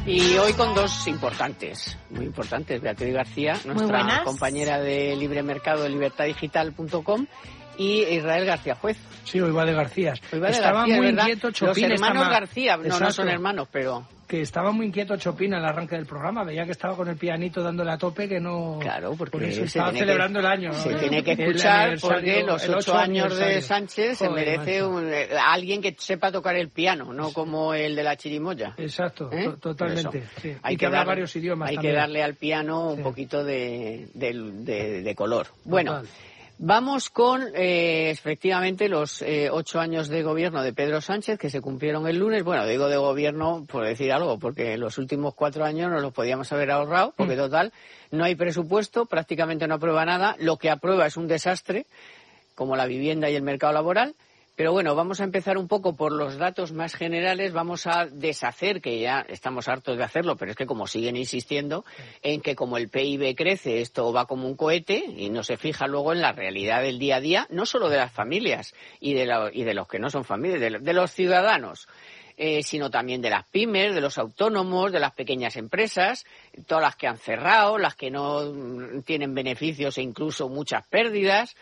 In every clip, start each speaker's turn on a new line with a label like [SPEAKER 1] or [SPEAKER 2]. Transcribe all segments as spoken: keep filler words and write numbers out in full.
[SPEAKER 1] Y hoy con dos importantes, muy importantes. Beatriz García, nuestra compañera de Libre Mercado de libertad digital punto com, y Israel García Juez.
[SPEAKER 2] Sí, hoy va de Garcías.
[SPEAKER 1] Hoy va de
[SPEAKER 2] estaba
[SPEAKER 1] García,
[SPEAKER 2] muy
[SPEAKER 1] ¿verdad?
[SPEAKER 2] inquieto Chopin.
[SPEAKER 1] Los hermanos
[SPEAKER 2] estaba...
[SPEAKER 1] García, no, no son hermanos, pero...
[SPEAKER 2] Que estaba muy inquieto Chopin al arranque del programa. Veía que estaba con el pianito dándole a tope, que no...
[SPEAKER 1] Claro, porque
[SPEAKER 2] por eso
[SPEAKER 1] se
[SPEAKER 2] estaba celebrando
[SPEAKER 1] que,
[SPEAKER 2] el año. ¿no?
[SPEAKER 1] Se tiene que escuchar porque los ocho años de Sánchez se
[SPEAKER 2] Joder,
[SPEAKER 1] merece un, eh, alguien que sepa tocar el piano, no sí. como el de la chirimoya.
[SPEAKER 2] Exacto,
[SPEAKER 1] ¿Eh?
[SPEAKER 2] totalmente. Sí.
[SPEAKER 1] Hay
[SPEAKER 2] y
[SPEAKER 1] que,
[SPEAKER 2] que habla
[SPEAKER 1] dar,
[SPEAKER 2] varios idiomas
[SPEAKER 1] Hay
[SPEAKER 2] también.
[SPEAKER 1] que darle al piano un sí. poquito de, de, de, de color. Bueno...
[SPEAKER 2] Total.
[SPEAKER 1] Vamos con, eh, efectivamente, los eh, ocho años de gobierno de Pedro Sánchez, que se cumplieron el lunes. Bueno, digo de gobierno por decir algo, porque los últimos cuatro años nos los podíamos haber ahorrado, porque total, no hay presupuesto, prácticamente no aprueba nada. Lo que aprueba es un desastre, como la vivienda y el mercado laboral. Pero bueno, vamos a empezar un poco por los datos más generales. Vamos a deshacer, que ya estamos hartos de hacerlo, pero es que como siguen insistiendo en que como el P I B crece, esto va como un cohete y no se fija luego en la realidad del día a día, no solo de las familias y de, la, y de los que no son familias, de, de los ciudadanos. Eh, sino también de las pymes, de los autónomos, de las pequeñas empresas, todas las que han cerrado, las que no tienen beneficios e incluso muchas pérdidas.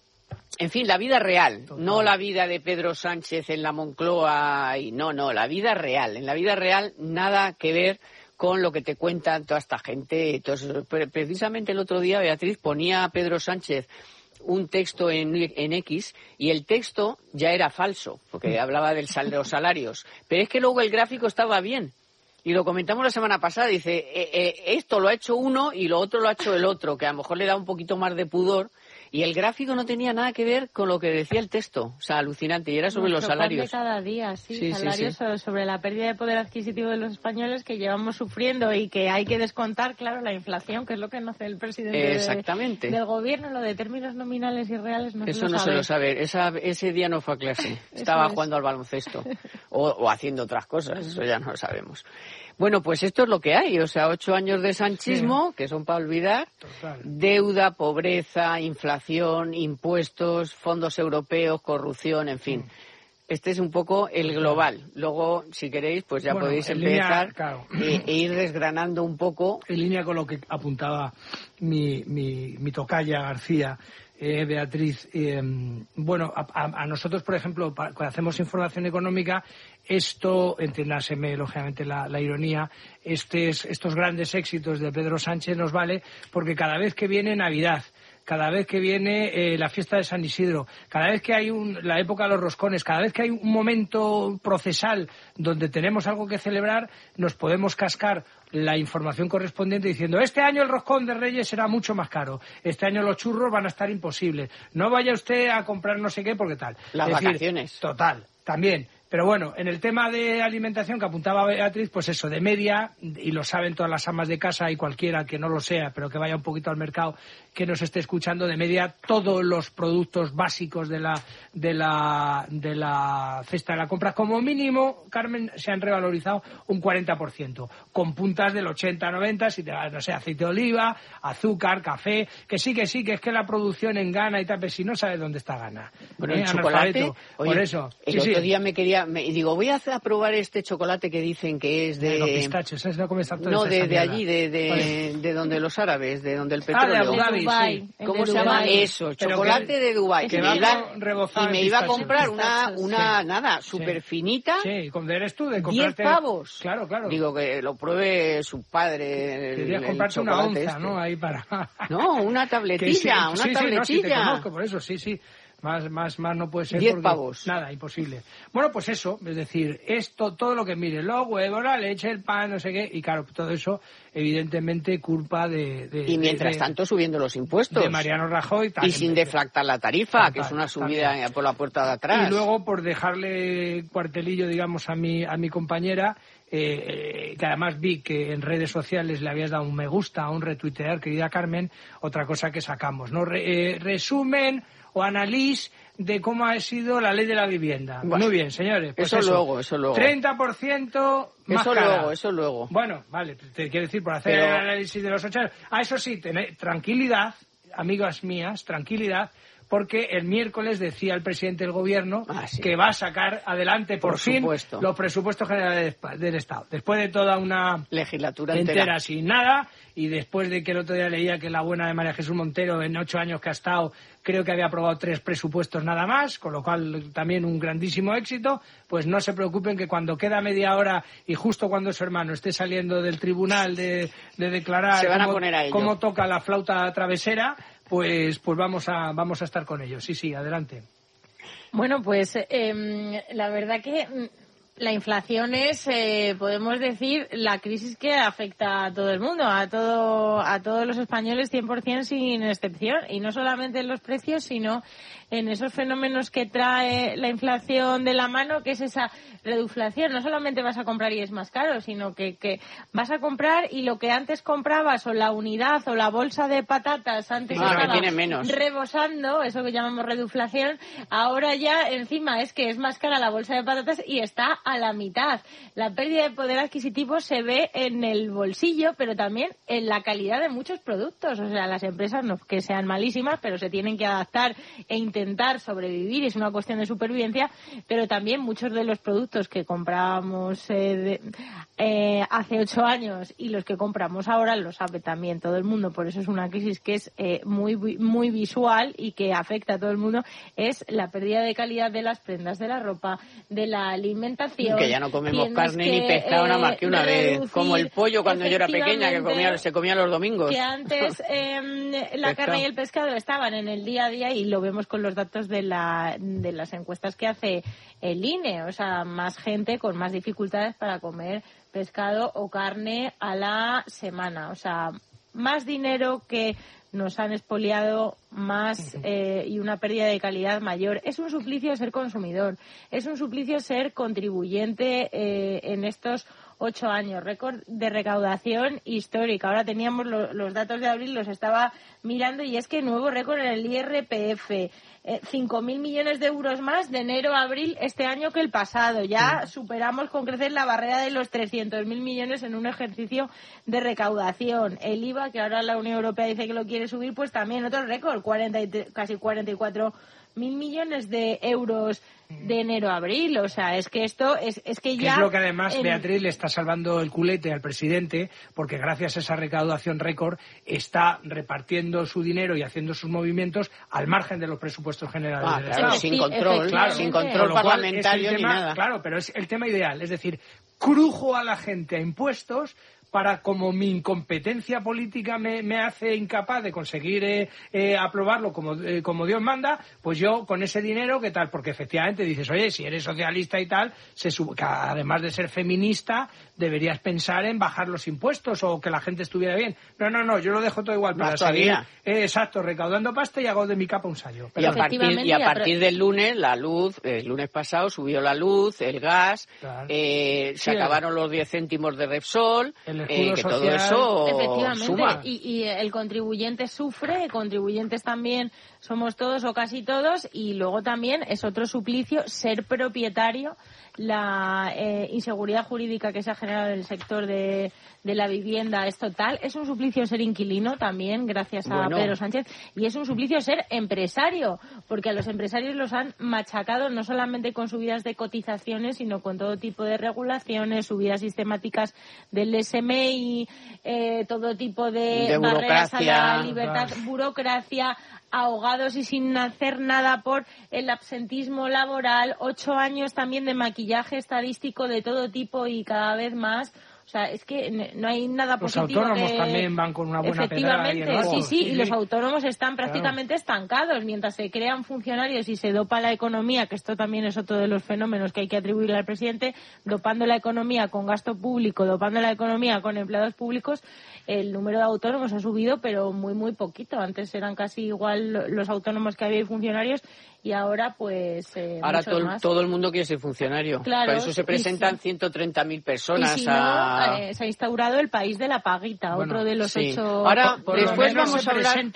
[SPEAKER 1] En fin, la vida real, Total. no la vida de Pedro Sánchez en la Moncloa, y no, no, la vida real. En la vida real nada que ver con lo que te cuentan toda esta gente. Entonces, precisamente el otro día Beatriz ponía a Pedro Sánchez un texto en, en X y el texto ya era falso, porque hablaba del sal, de los salarios. Pero es que luego el gráfico estaba bien. Y lo comentamos la semana pasada, dice, eh, eh, esto lo ha hecho uno y lo otro lo ha hecho el otro, que a lo mejor le da un poquito más de pudor. Y el gráfico no tenía nada que ver con lo que decía el texto. O sea, alucinante. Y era sobre
[SPEAKER 3] Nuestro
[SPEAKER 1] los salarios.
[SPEAKER 3] pan de cada día, sí.
[SPEAKER 1] sí
[SPEAKER 3] salarios
[SPEAKER 1] sí, sí.
[SPEAKER 3] sobre la pérdida de poder adquisitivo de los españoles que llevamos sufriendo y que hay que descontar, claro, la inflación, que es lo que no hace el presidente
[SPEAKER 1] Exactamente.
[SPEAKER 3] De, del gobierno. Lo de términos nominales y reales no
[SPEAKER 1] Eso
[SPEAKER 3] se lo
[SPEAKER 1] no
[SPEAKER 3] sabe.
[SPEAKER 1] se lo sabe. Esa, ese día no fue a clase. Estaba jugando al baloncesto. O, o haciendo otras cosas. Eso ya no lo sabemos. Bueno, pues esto es lo que hay. O sea, ocho años de sanchismo, sí. que son para olvidar.
[SPEAKER 2] Total.
[SPEAKER 1] Deuda, pobreza, inflación, impuestos, fondos europeos, corrupción, en fin. Sí. Este es un poco el global. Luego, si queréis, pues ya bueno, podéis empezar línea, claro. e, e ir desgranando un poco.
[SPEAKER 2] En línea con lo que apuntaba mi, mi, mi tocaya García, eh, Beatriz. Eh, bueno, a, a, a nosotros, por ejemplo, para, cuando hacemos información económica, esto, entiéndaseme lógicamente la, la ironía, estes, estos grandes éxitos de Pedro Sánchez nos vale porque cada vez que viene Navidad, cada vez que viene eh, la fiesta de San Isidro, cada vez que hay un, la época de los roscones, cada vez que hay un momento procesal donde tenemos algo que celebrar, nos podemos cascar la información correspondiente diciendo este año el roscón de Reyes será mucho más caro, este año los churros van a estar imposibles, no vaya usted a comprar no sé qué porque tal.
[SPEAKER 1] Las
[SPEAKER 2] es
[SPEAKER 1] vacaciones.
[SPEAKER 2] Decir, total, también. Pero bueno, en el tema de alimentación que apuntaba Beatriz, pues eso, de media, y lo saben todas las amas de casa y cualquiera que no lo sea, pero que vaya un poquito al mercado, que nos esté escuchando, de media todos los productos básicos de la de la de la cesta de la compra, como mínimo, Carmen, se han revalorizado un cuarenta por ciento, con puntas del ochenta noventa, si te vas, no sé, aceite de oliva, azúcar, café, que sí, que sí, que es que la producción en Ghana y tal, pero si no sabes dónde está Ghana.
[SPEAKER 1] Bueno, el chocolate, oye,
[SPEAKER 2] por eso.
[SPEAKER 1] El
[SPEAKER 2] sí,
[SPEAKER 1] otro
[SPEAKER 2] sí.
[SPEAKER 1] día me quería, me, digo, voy a, hacer, a probar este chocolate que dicen que es de...
[SPEAKER 2] de los pistachos, ¿sabes? No,
[SPEAKER 1] no de, de allí, de, de,
[SPEAKER 2] vale.
[SPEAKER 1] de donde los árabes, de donde el
[SPEAKER 2] Ah,
[SPEAKER 1] petróleo.
[SPEAKER 2] de Abu Dhabi,
[SPEAKER 3] Dubai,
[SPEAKER 2] sí.
[SPEAKER 1] ¿Cómo se
[SPEAKER 3] Dubai.
[SPEAKER 1] llama eso? Chocolate
[SPEAKER 2] que,
[SPEAKER 1] de Dubái.
[SPEAKER 2] Que
[SPEAKER 1] y
[SPEAKER 2] me
[SPEAKER 1] me, iba,
[SPEAKER 2] y
[SPEAKER 1] me iba a comprar una, una
[SPEAKER 2] sí.
[SPEAKER 1] nada, súper finita.
[SPEAKER 2] Sí, ¿cómo eres tú? De
[SPEAKER 1] comprarte... diez pavos.
[SPEAKER 2] Claro, claro.
[SPEAKER 1] Digo, que lo pruebe su padre.
[SPEAKER 2] Querías comprarte una onza, este. ¿no? Ahí para...
[SPEAKER 1] No, una tabletilla,
[SPEAKER 2] sí,
[SPEAKER 1] una
[SPEAKER 2] sí,
[SPEAKER 1] tabletilla.
[SPEAKER 2] Sí, no, sí te conozco, por eso, sí, sí. Más, más, más no puede ser.
[SPEAKER 1] Diez pavos.
[SPEAKER 2] Nada, imposible. Bueno, pues eso, es decir, esto, todo lo que mire, los huevos, la leche, el pan, no sé qué, y claro, todo eso, evidentemente, culpa de... de
[SPEAKER 1] y mientras
[SPEAKER 2] de,
[SPEAKER 1] tanto, subiendo los impuestos.
[SPEAKER 2] De Mariano Rajoy.
[SPEAKER 1] Y sin deflactar la tarifa, tal, que es una subida también por la puerta de atrás.
[SPEAKER 2] Y luego, por dejarle cuartelillo, digamos, a mi, a mi compañera, eh, que además vi que en redes sociales le habías dado un me gusta, un retuitear, querida Carmen, otra cosa que sacamos, ¿no? Re, eh, resumen o análisis de cómo ha sido la ley de la vivienda. Bueno, muy bien, señores. Pues
[SPEAKER 1] eso,
[SPEAKER 2] eso
[SPEAKER 1] luego, eso luego.
[SPEAKER 2] treinta por ciento más
[SPEAKER 1] Eso
[SPEAKER 2] cara.
[SPEAKER 1] luego, eso luego.
[SPEAKER 2] Bueno, vale, te quiero decir, por hacer
[SPEAKER 1] Pero...
[SPEAKER 2] el análisis de los ocho años. Ah, eso sí, tened, tranquilidad, amigas mías, tranquilidad, porque el miércoles decía el presidente del Gobierno ah, sí. que va a sacar adelante por, por fin supuesto. los presupuestos generales del Estado. Después de toda una
[SPEAKER 1] legislatura
[SPEAKER 2] entera,
[SPEAKER 1] entera
[SPEAKER 2] sin nada, y después de que el otro día leía que la buena de María Jesús Montero, en ocho años que ha estado, creo que había aprobado tres presupuestos nada más, con lo cual también un grandísimo éxito, pues no se preocupen que cuando queda media hora y justo cuando su hermano esté saliendo del tribunal de, de declarar
[SPEAKER 1] se van
[SPEAKER 2] cómo,
[SPEAKER 1] a poner a ello.
[SPEAKER 2] cómo toca la flauta travesera, pues pues vamos a vamos a estar con ellos. Sí, sí, adelante.
[SPEAKER 3] Bueno, pues eh, la verdad que la inflación es, eh, podemos decir, la crisis que afecta a todo el mundo, a todo a todos los españoles cien por ciento sin excepción, y no solamente en los precios, sino en esos fenómenos que trae la inflación de la mano, que es esa reduflación. No solamente vas a comprar y es más caro, sino que, que vas a comprar y lo que antes comprabas, o la unidad o la bolsa de patatas antes
[SPEAKER 1] no,
[SPEAKER 3] estaba
[SPEAKER 1] tiene menos.
[SPEAKER 3] rebosando, eso que llamamos reduflación, ahora ya encima es que es más cara la bolsa de patatas y está a la mitad. La pérdida de poder adquisitivo se ve en el bolsillo, pero también en la calidad de muchos productos. O sea, las empresas no que sean malísimas, pero se tienen que adaptar e intentar sobrevivir, es una cuestión de supervivencia, pero también muchos de los productos que comprábamos eh, de, eh, hace ocho años y los que compramos ahora lo sabe también todo el mundo. Por eso es una crisis que es eh, muy muy visual y que afecta a todo el mundo. Es la pérdida de calidad de las prendas, de la ropa, de la alimentación.
[SPEAKER 1] Que ya no comemos carne que, ni pescado eh, nada más que una vez, como el pollo cuando yo era pequeña, que comía, se comía los domingos.
[SPEAKER 3] Que antes eh, la carne y el pescado estaban en el día a día, y lo vemos con los datos de, la, de las encuestas que hace el I N E. O sea, más gente con más dificultades para comer pescado o carne a la semana. O sea, más dinero que nos han expoliado, más eh, y una pérdida de calidad mayor. Es un suplicio ser consumidor, es un suplicio ser contribuyente eh, en estos ocho años, récord de recaudación histórica. Ahora teníamos lo, los datos de abril, los estaba mirando, y es que nuevo récord en el I R P F. Eh, cinco mil millones de euros más de enero a abril este año que el pasado. Ya superamos con crecer la barrera de los trescientos mil millones en un ejercicio de recaudación. El I V A, que ahora la Unión Europea dice que lo quiere subir, pues también otro récord, cuarenta y tres, casi cuarenta y cuatro mil millones de euros de enero a abril. O sea, es que esto es, es que ya...
[SPEAKER 2] Es lo que además en... Beatriz le está salvando el culete al presidente, porque gracias a esa recaudación récord está repartiendo su dinero y haciendo sus movimientos al margen de los presupuestos generales
[SPEAKER 1] ah,
[SPEAKER 2] del
[SPEAKER 1] claro,
[SPEAKER 2] Estado.
[SPEAKER 1] sin control, claro, sin control parlamentario
[SPEAKER 2] es el tema,
[SPEAKER 1] ni nada.
[SPEAKER 2] Claro, pero es el tema ideal, es decir, crujo a la gente a impuestos para, como mi incompetencia política me, me hace incapaz de conseguir eh, eh, aprobarlo como, eh, como Dios manda, pues yo con ese dinero, ¿qué tal? Porque efectivamente dices, oye, si eres socialista y tal, se sub... que además de ser feminista, deberías pensar en bajar los impuestos o que la gente estuviera bien. No, no, no, yo lo dejo todo igual para seguir, eh, exacto, recaudando pasta y hago de mi capa un sayo.
[SPEAKER 1] Y a, partir, y a partir del lunes, la luz, el lunes pasado subió la luz, el gas, claro. eh, se sí, acabaron los diez céntimos de Repsol,
[SPEAKER 2] el
[SPEAKER 1] eh, que
[SPEAKER 2] social,
[SPEAKER 1] todo eso
[SPEAKER 3] efectivamente,
[SPEAKER 1] suma.
[SPEAKER 3] Y, y el contribuyente sufre, contribuyentes también somos todos o casi todos, y luego también es otro suplicio ser propietario. La eh, inseguridad jurídica que se ha generado en el sector de, de la vivienda es total. Es un suplicio ser inquilino también, gracias a bueno. Pedro Sánchez, y es un suplicio ser empresario, porque a los empresarios los han machacado no solamente con subidas de cotizaciones, sino con todo tipo de regulaciones, subidas sistemáticas del S M I, eh, todo tipo de,
[SPEAKER 1] de
[SPEAKER 3] barreras a la libertad,
[SPEAKER 2] claro.
[SPEAKER 3] burocracia, ahogados y sin hacer nada por el absentismo laboral, ocho años también de maquillaje estadístico de todo tipo y cada vez más. O sea, es que no hay nada positivo.
[SPEAKER 2] Los autónomos
[SPEAKER 3] que...
[SPEAKER 2] también van con una buena
[SPEAKER 3] Efectivamente,
[SPEAKER 2] pedrada.
[SPEAKER 3] sí, sí, sí, y
[SPEAKER 2] sí.
[SPEAKER 3] los autónomos están prácticamente claro. estancados. Mientras se crean funcionarios y se dopa la economía, que esto también es otro de los fenómenos que hay que atribuirle al presidente, dopando la economía con gasto público, dopando la economía con empleados públicos, el número de autónomos ha subido, pero muy, muy poquito. Antes eran casi igual los autónomos que había y funcionarios, y ahora pues eh,
[SPEAKER 1] ahora
[SPEAKER 3] muchos
[SPEAKER 1] todo,
[SPEAKER 3] más.
[SPEAKER 1] todo el mundo quiere ser funcionario.
[SPEAKER 3] Claro,
[SPEAKER 1] por eso se presentan
[SPEAKER 3] sí.
[SPEAKER 1] ciento treinta mil personas.
[SPEAKER 3] Y si
[SPEAKER 1] a...
[SPEAKER 3] no, eh, se ha instaurado el país de la paguita, bueno, otro de los
[SPEAKER 1] sí.
[SPEAKER 3] ocho.
[SPEAKER 1] Ahora,
[SPEAKER 2] por, por
[SPEAKER 1] después
[SPEAKER 2] lo menos
[SPEAKER 1] vamos
[SPEAKER 2] se
[SPEAKER 1] a hablar...
[SPEAKER 2] presentan.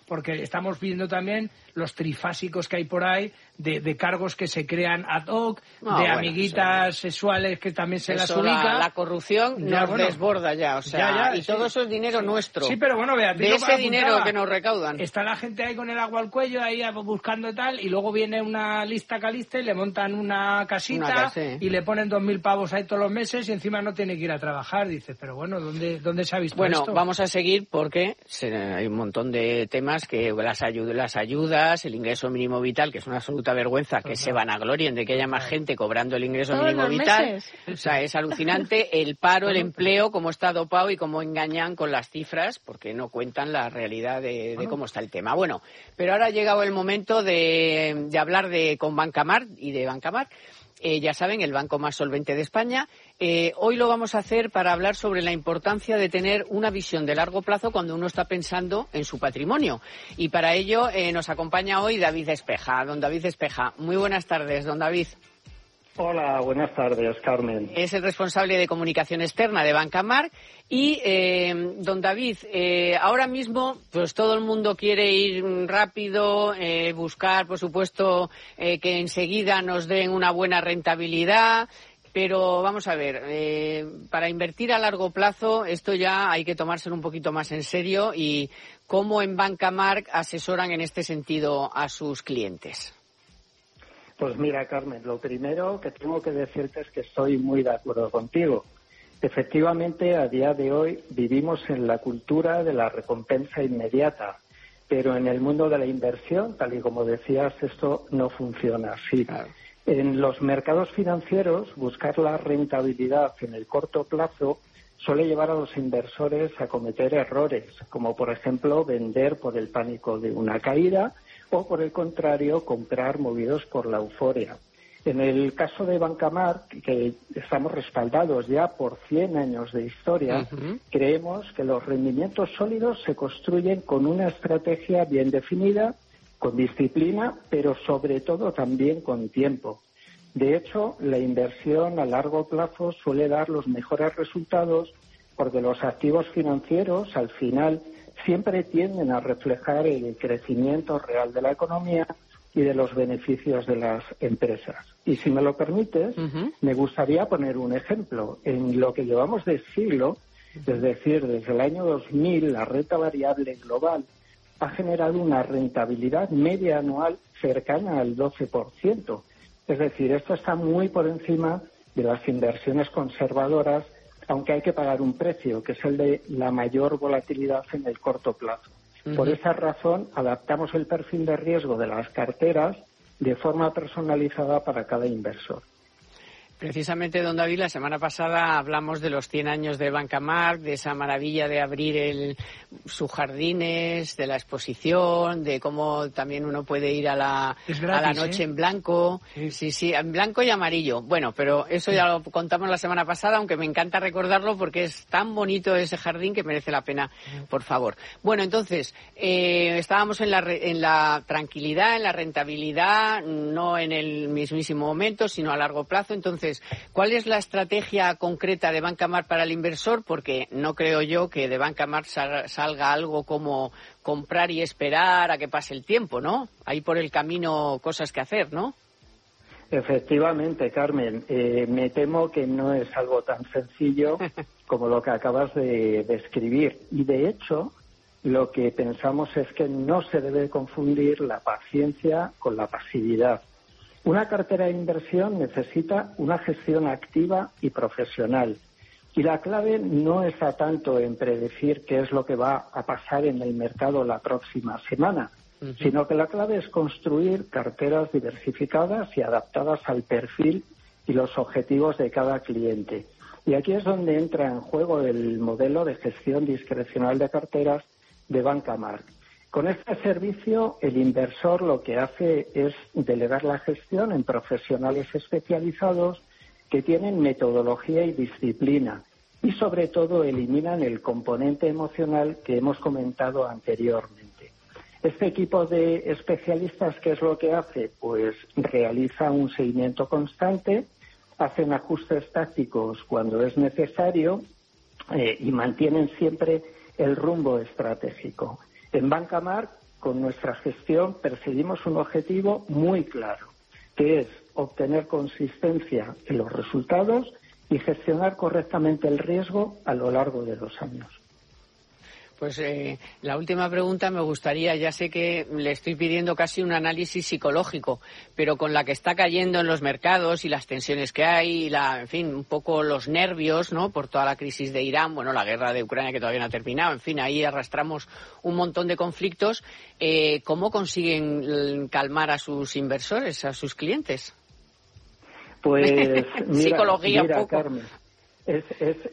[SPEAKER 2] porque estamos viendo también los trifásicos que hay por ahí de, de cargos que se crean ad hoc, no, de bueno, amiguitas sí. sexuales que también se
[SPEAKER 1] eso,
[SPEAKER 2] las ubica.
[SPEAKER 1] La, la corrupción ya, nos bueno, desborda ya, o sea, ya, ya, y sí. todo eso es dinero sí. nuestro.
[SPEAKER 2] Sí, pero bueno, Beatriz,
[SPEAKER 1] de ese dinero que nos recaudan.
[SPEAKER 2] Está la gente ahí con el agua al cuello, ahí buscando tal, y luego viene una lista calista y le montan una casita una casa, ¿eh? Y le ponen dos mil pavos ahí todos los meses y encima no tiene que ir a trabajar. Dice, pero bueno, ¿dónde, dónde se ha visto
[SPEAKER 1] bueno,
[SPEAKER 2] esto?
[SPEAKER 1] Bueno, vamos a seguir porque se, hay un montón de temas que las, ayud las ayudas, el ingreso mínimo vital, que es una absoluta vergüenza que se vanaglorien de que haya más gente cobrando el ingreso
[SPEAKER 3] Todos
[SPEAKER 1] mínimo
[SPEAKER 3] los
[SPEAKER 1] vital.
[SPEAKER 3] Meses.
[SPEAKER 1] O sea, es alucinante el paro, el empleo, cómo está dopado y cómo engañan con las cifras, porque no cuentan la realidad de, de cómo está el tema. Bueno, pero ahora ha llegado el momento de, de hablar de con Bancamar y de Bancamar. Eh, ya saben, el banco más solvente de España. Eh, hoy lo vamos a hacer para hablar sobre la importancia de tener una visión de largo plazo cuando uno está pensando en su patrimonio. Y para ello eh, nos acompaña hoy David Espeja. Don David Espeja, muy buenas tardes, don David.
[SPEAKER 4] Hola, buenas tardes, Carmen.
[SPEAKER 1] Es el responsable de comunicación externa de Bancamar. Y, eh, don David, eh, ahora mismo pues todo el mundo quiere ir rápido, eh, buscar, por supuesto, eh, que enseguida nos den una buena rentabilidad. Pero vamos a ver, eh, para invertir a largo plazo esto ya hay que tomárselo un poquito más en serio. ¿Y cómo en Bancamar asesoran en este sentido a sus clientes?
[SPEAKER 4] Pues mira, Carmen, lo primero que tengo que decirte es que estoy muy de acuerdo contigo. Efectivamente, a día de hoy vivimos en la cultura de la recompensa inmediata, pero en el mundo de la inversión, tal y como decías, esto no funciona así. Claro. En los mercados financieros, buscar la rentabilidad en el corto plazo suele llevar a los inversores a cometer errores, como por ejemplo vender por el pánico de una caída o, por el contrario, comprar movidos por la euforia. En el caso de Bancamar, que estamos respaldados ya por cien años de historia, uh-huh. creemos que los rendimientos sólidos se construyen con una estrategia bien definida, con disciplina, pero sobre todo también con tiempo. De hecho, la inversión a largo plazo suele dar los mejores resultados porque los activos financieros, al final, siempre tienden a reflejar el crecimiento real de la economía y de los beneficios de las empresas. Y si me lo permites, uh-huh. me gustaría poner un ejemplo. En lo que llevamos de siglo, es decir, desde el año dos mil, la renta variable global ha generado una rentabilidad media anual cercana al doce por ciento. Es decir, esto está muy por encima de las inversiones conservadoras, aunque hay que pagar un precio, que es el de la mayor volatilidad en el corto plazo. Uh-huh. Por esa razón, adaptamos el perfil de riesgo de las carteras de forma personalizada para cada inversor.
[SPEAKER 1] Precisamente, don David, la semana pasada hablamos de los cien años de Bancamar, de esa maravilla de abrir el, sus jardines, de la exposición, de cómo también uno puede ir a la, gratis, a la noche ¿eh? en blanco. Sí. sí, sí, en blanco y amarillo. Bueno, pero eso ya lo contamos la semana pasada, aunque me encanta recordarlo porque es tan bonito ese jardín que merece la pena, por favor. Bueno, entonces, eh, estábamos en la, en la tranquilidad, en la rentabilidad, no en el mismísimo momento, sino a largo plazo. Entonces, ¿cuál es la estrategia concreta de Bancamar para el inversor? Porque no creo yo que de Bancamar salga algo como comprar y esperar a que pase el tiempo, ¿no? Hay por el camino cosas que hacer, ¿no?
[SPEAKER 4] Efectivamente, Carmen. Eh, me temo que no es algo tan sencillo como lo que acabas de describir. Y, de hecho, lo que pensamos es que no se debe confundir la paciencia con la pasividad. Una cartera de inversión necesita una gestión activa y profesional. Y la clave no está tanto en predecir qué es lo que va a pasar en el mercado la próxima semana, uh-huh. sino que la clave es construir carteras diversificadas y adaptadas al perfil y los objetivos de cada cliente. Y aquí es donde entra en juego el modelo de gestión discrecional de carteras de Bancamar. Con este servicio, el inversor lo que hace es delegar la gestión en profesionales especializados que tienen metodología y disciplina y, sobre todo, eliminan el componente emocional que hemos comentado anteriormente. Este equipo de especialistas, ¿qué es lo que hace? Pues realiza un seguimiento constante, hacen ajustes tácticos cuando es necesario eh, y mantienen siempre el rumbo estratégico. En Bancamar con nuestra gestión perseguimos un objetivo muy claro, que es obtener consistencia en los resultados y gestionar correctamente el riesgo a lo largo de los años.
[SPEAKER 1] Pues eh, la última pregunta me gustaría, ya sé que le estoy pidiendo casi un análisis psicológico, pero con la que está cayendo en los mercados y las tensiones que hay, y la, en fin, un poco los nervios, ¿no?, por toda la crisis de Irán, bueno, la guerra de Ucrania que todavía no ha terminado, en fin, ahí arrastramos un montón de conflictos. Eh, ¿Cómo consiguen calmar a sus inversores, a sus clientes?
[SPEAKER 4] Pues mira,
[SPEAKER 1] Psicología
[SPEAKER 4] mira
[SPEAKER 1] un poco.
[SPEAKER 4] Carmen, es, es,